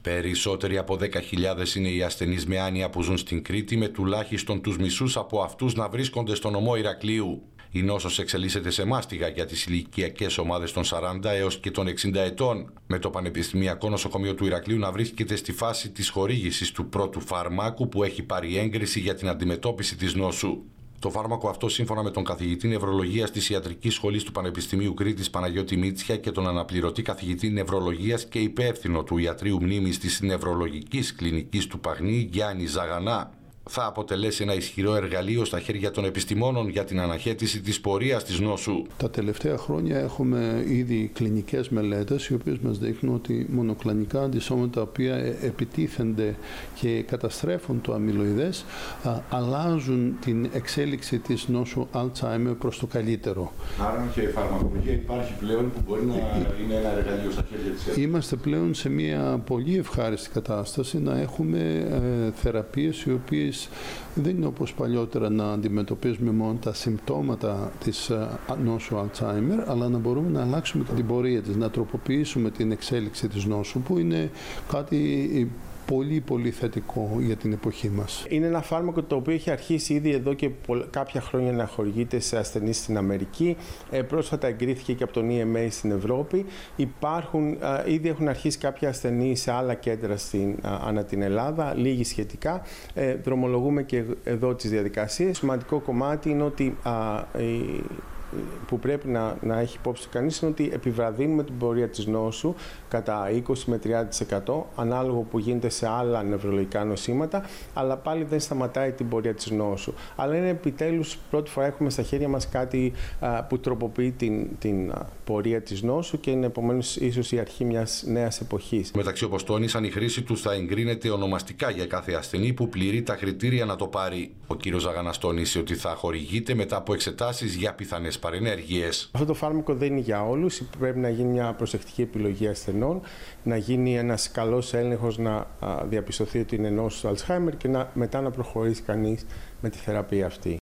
Περισσότεροι από 10.000 είναι οι ασθενείς με άνοια που ζουν στην Κρήτη, με τουλάχιστον τους μισούς από αυτούς να βρίσκονται στο νομό Ηρακλείου. Η νόσος εξελίσσεται σε μάστιγα για τις ηλικιακές ομάδες των 40 έως και των 60 ετών, με το Πανεπιστημιακό Νοσοκομείο του Ηρακλείου να βρίσκεται στη φάση της χορήγησης του πρώτου φαρμάκου που έχει πάρει έγκριση για την αντιμετώπιση της νόσου. Το φάρμακο αυτό, σύμφωνα με τον καθηγητή νευρολογίας της Ιατρικής Σχολής του Πανεπιστημίου Κρήτης Παναγιώτη Μίτσια και τον αναπληρωτή καθηγητή νευρολογίας και υπεύθυνο του Ιατρείου Μνήμης της Νευρολογικής Κλινικής του Παγνή Γιάννη Ζαγανά, θα αποτελέσει ένα ισχυρό εργαλείο στα χέρια των επιστημόνων για την αναχέτηση της πορείας της νόσου. Τα τελευταία χρόνια έχουμε ήδη κλινικές μελέτες οι οποίες μας δείχνουν ότι μονοκλονικά αντισώματα τα οποία επιτίθενται και καταστρέφουν το αμυλοειδές αλλάζουν την εξέλιξη της νόσου Alzheimer προς το καλύτερο. Άρα και η φαρμακολογία υπάρχει πλέον που μπορεί να είναι ένα εργαλείο στα χέρια της έρευνας. Είμαστε πλέον σε μια πολύ ευχάριστη κατάσταση να έχουμε θεραπείες οι οποίες δεν είναι όπως παλιότερα να αντιμετωπίζουμε μόνο τα συμπτώματα της νόσου Alzheimer, αλλά να μπορούμε να αλλάξουμε και την πορεία της, να τροποποιήσουμε την εξέλιξη της νόσου, που είναι κάτι πολύ θετικό για την εποχή μας. Είναι ένα φάρμακο το οποίο έχει αρχίσει ήδη εδώ και κάποια χρόνια να χορηγείται σε ασθενείς στην Αμερική. Πρόσφατα εγκρίθηκε και από τον EMA στην Ευρώπη. Ήδη έχουν αρχίσει κάποια ασθενείς σε άλλα κέντρα ανά την Ελλάδα, λίγοι σχετικά. Δρομολογούμε και εδώ τις διαδικασίες. Σημαντικό κομμάτι είναι ότι που πρέπει να έχει υπόψη κανείς είναι ότι επιβραδύνουμε την πορεία της νόσου κατά 20 με 30% ανάλογο που γίνεται σε άλλα νευρολογικά νοσήματα, αλλά πάλι δεν σταματάει την πορεία της νόσου. Αλλά είναι επιτέλους πρώτη φορά έχουμε στα χέρια μας κάτι που τροποποιεί την πορεία της νόσου και είναι επομένως ίσως η αρχή μιας νέας εποχής. Μεταξύ, όπως τόνισαν, η χρήση του θα εγκρίνεται ονομαστικά για κάθε ασθενή που πληρεί τα κριτήρια να το πάρει. Ο κ. Ζαγανάς τόνισε ότι θα χορηγείται μετά από εξετάσεις για πιθανές παρενέργειες. Αυτό το φάρμακο δεν είναι για όλους. Πρέπει να γίνει μια προσεκτική επιλογή ασθενών, να γίνει ένας καλός έλεγχος, να διαπιστωθεί ότι είναι νόσος του Alzheimer και μετά να προχωρήσει κανείς με τη θεραπεία αυτή.